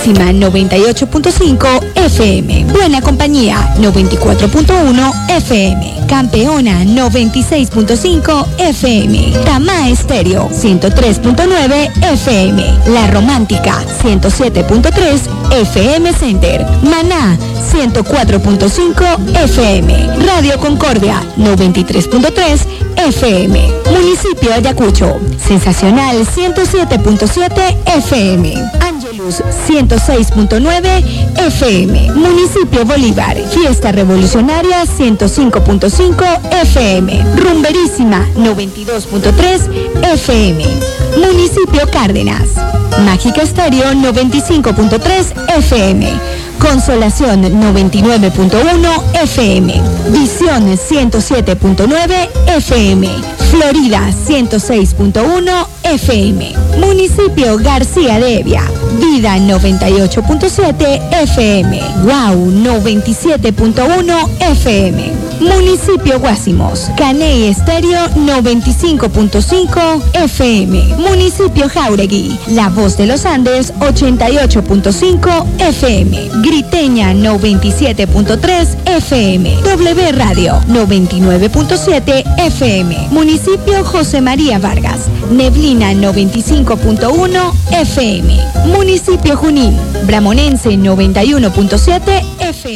Rumberísima 98.5 FM. Buena Compañía 94.1 FM. Campeona 96.5 FM. Tamá Estéreo 103.9 FM. La Romántica 107.3 FM Center. Maná 104.5 FM. Radio Concordia 93.3 FM. Municipio Ayacucho, Sensacional 107.7 FM. Angelus 106.9 FM. Municipio Bolívar, Fiesta Revolucionaria 105.5 FM. Rumberísima 92.3 FM. Municipio Cárdenas, Mágica Estéreo 95.3 FM. Consolación 99.1 FM. Visión 107.9 FM. Florida 106.1 FM. Municipio García de Evia, Vida 98.7 FM. Wow 97.1 FM. Municipio Guásimos, Caney Estéreo 95.5 FM. Municipio Jauregui, La Voz de los Andes 88.5 FM. Griteña 97.3 FM. W Radio 99.7 FM. Municipio José María Vargas, Neblina 95.1 FM. Municipio Junín, Bramonense 91.7 FM.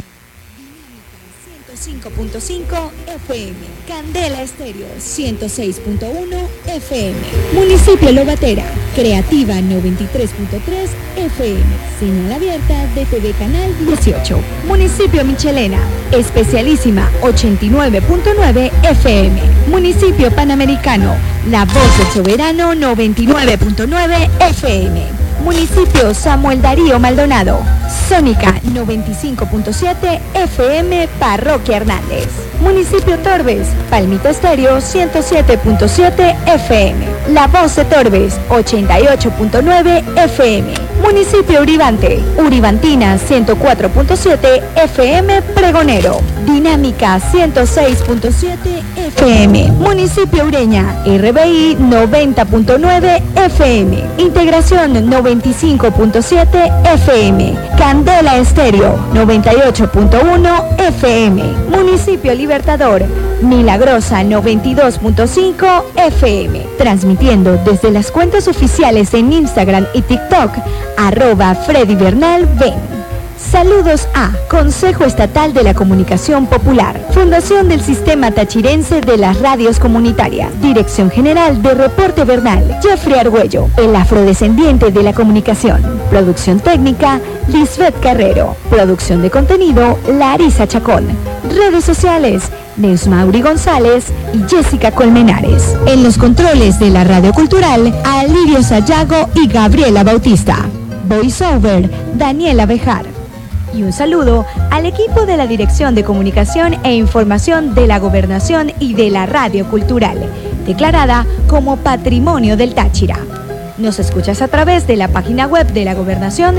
5.5 FM. Candela Estéreo 106.1 FM. Municipio Lobatera, Creativa 93.3 FM. Señal abierta de TV Canal 18. Municipio Michelena, Especialísima 89.9 FM. Municipio Panamericano, La Voz del Soberano 99.9 FM. Municipio Samuel Darío Maldonado, Sónica 95.7 FM, Parroquia Hernández. Municipio Torbes, Palmito Estéreo 107.7 FM. La Voz de Torbes 88.9 FM. Municipio Uribante, Uribantina 104.7 FM, Pregonero. Dinámica 106.7 FM. Municipio Ureña, RBI 90.9 FM. Integración 95.7 FM. Candela Estéreo 98.1 FM. Municipio Libertador, Milagrosa 92.5 FM. Transmitiendo desde las cuentas oficiales en Instagram y TikTok, @FreddyBernalBen. Saludos a Consejo Estatal de la Comunicación Popular, Fundación del Sistema Tachirense de las Radios Comunitarias, Dirección General de Reporte Bernal, Jeffrey Argüello, el afrodescendiente de la comunicación. Producción técnica, Lisbeth Carrero. Producción de contenido, Larisa Chacón. Redes sociales, Neusmauri González y Jessica Colmenares. En los controles de la Radio Cultural, Alirio Sayago y Gabriela Bautista. Voiceover, Daniela Bejar. Y un saludo al equipo de la Dirección de Comunicación e Información de la Gobernación y de la Radio Cultural, declarada como Patrimonio del Táchira. Nos escuchas a través de la página web de la Gobernación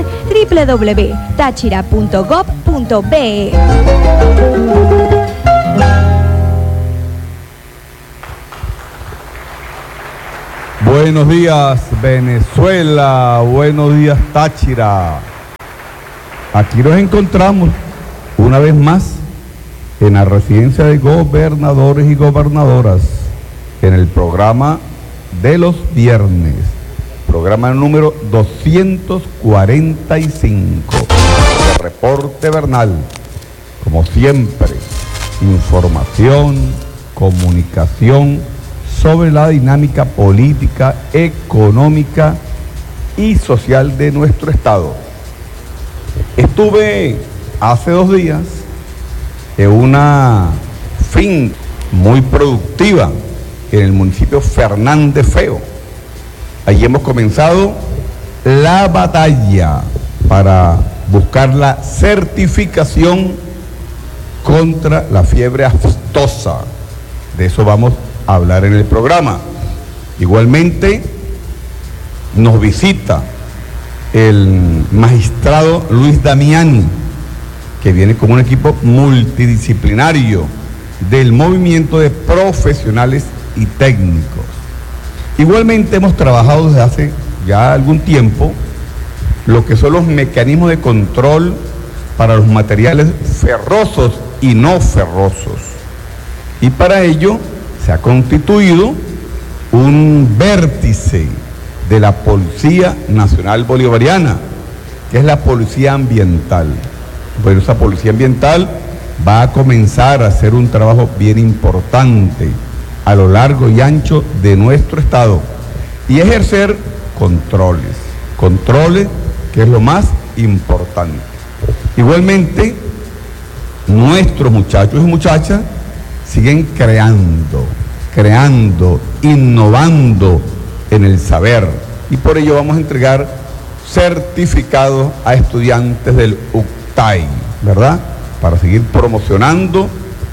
www.tachira.gov.be. Buenos días, Venezuela. Buenos días, Táchira. Aquí nos encontramos una vez más en la residencia de gobernadores y gobernadoras, en el programa de los viernes, programa número 245, de Reporte Bernal. Como siempre, información, comunicación sobre la dinámica política, económica y social de nuestro estado. Estuve hace 2 días en una finca muy productiva en el municipio Fernández Feo. Allí hemos comenzado la batalla para buscar la certificación contra la fiebre aftosa. De eso vamos a hablar en el programa. Igualmente nos visita el magistrado Luis Damiani, que viene con un equipo multidisciplinario del movimiento de profesionales y técnicos. Igualmente hemos trabajado desde hace ya algún tiempo lo que son los mecanismos de control para los materiales ferrosos y no ferrosos. Y para ello se ha constituido un vértice de la Policía Nacional Bolivariana, que es la Policía Ambiental. Bueno, esa Policía Ambiental va a comenzar a hacer un trabajo bien importante a lo largo y ancho de nuestro estado y ejercer controles, que es lo más importante. Igualmente, nuestros muchachos y muchachas siguen creando, innovando en el saber, y por ello vamos a entregar certificados a estudiantes del UCTAI, ¿verdad? Para seguir promocionando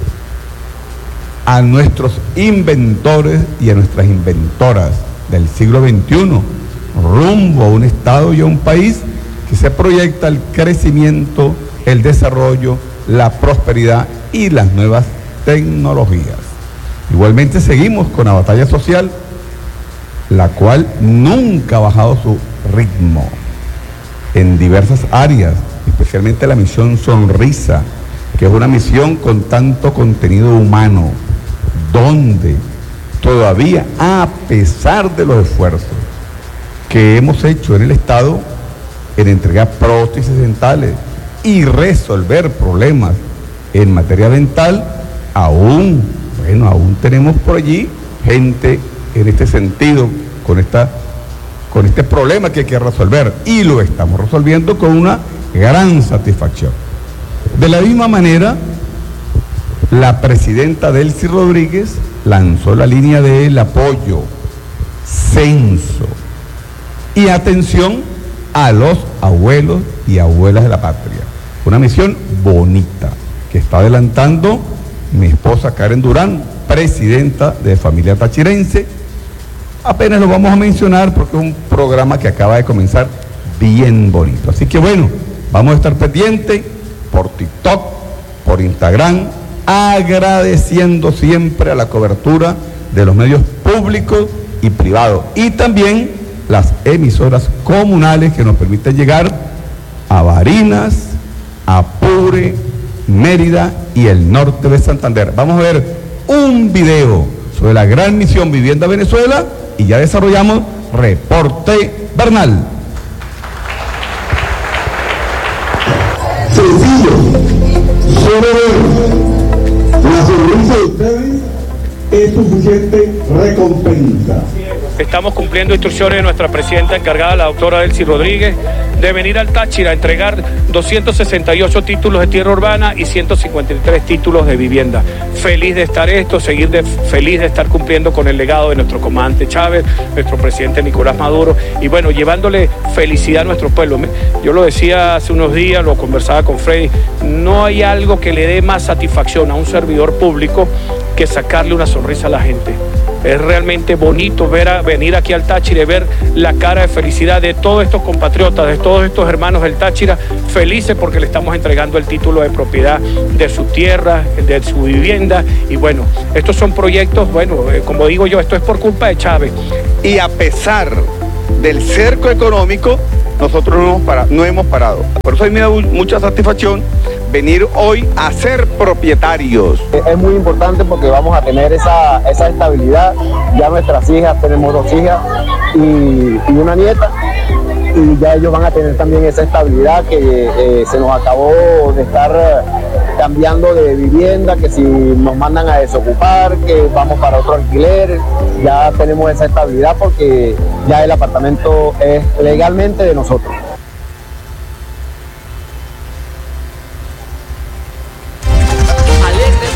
a nuestros inventores y a nuestras inventoras del siglo XXI, rumbo a un estado y a un país que se proyecta el crecimiento, el desarrollo, la prosperidad y las nuevas tecnologías. Igualmente seguimos con la batalla social, la cual nunca ha bajado su ritmo en diversas áreas, especialmente la misión Sonrisa, que es una misión con tanto contenido humano, donde todavía, a pesar de los esfuerzos que hemos hecho en el Estado en entregar prótesis dentales y resolver problemas en materia dental, aún tenemos por allí gente en este sentido, con este problema que hay que resolver, y lo estamos resolviendo con una gran satisfacción. De la misma manera, la presidenta Delcy Rodríguez lanzó la línea del apoyo, censo y atención a los abuelos y abuelas de la patria. Una misión bonita que está adelantando mi esposa Karen Durán, presidenta de Familia Tachirense. Apenas lo vamos a mencionar porque es un programa que acaba de comenzar bien bonito. Así que bueno, vamos a estar pendientes por TikTok, por Instagram, agradeciendo siempre a la cobertura de los medios públicos y privados y también las emisoras comunales que nos permiten llegar a Barinas, Apure, Mérida y el norte de Santander. Vamos a ver un video sobre la gran misión Vivienda Venezuela y ya desarrollamos Reporte Bernal. Sencillo, solo ver la sonrisa de ustedes es suficiente recompensa. Estamos cumpliendo instrucciones de nuestra presidenta encargada, la doctora Delcy Rodríguez, de venir al Táchira a entregar 268 títulos de tierra urbana y 153 títulos de vivienda. Feliz de estar feliz de estar cumpliendo con el legado de nuestro comandante Chávez, nuestro presidente Nicolás Maduro, y bueno, llevándole felicidad a nuestro pueblo. Yo lo decía hace unos días, lo conversaba con Freddy, no hay algo que le dé más satisfacción a un servidor público que sacarle una sonrisa a la gente. Es realmente bonito venir aquí al Táchira y ver la cara de felicidad de todos estos compatriotas, de todos estos hermanos del Táchira, felices porque le estamos entregando el título de propiedad de su tierra, de su vivienda. Y bueno, estos son proyectos, como digo yo, esto es por culpa de Chávez. Y a pesar del cerco económico, nosotros no hemos parado. Por eso a mí me da mucha satisfacción venir hoy a ser propietarios. Es muy importante porque vamos a tener esa estabilidad. Ya nuestras hijas, tenemos 2 hijas y una nieta, y ya ellos van a tener también esa estabilidad que se nos acabó de estar cambiando de vivienda, que si nos mandan a desocupar, que vamos para otro alquiler, ya tenemos esa estabilidad porque ya el apartamento es legalmente de nosotros.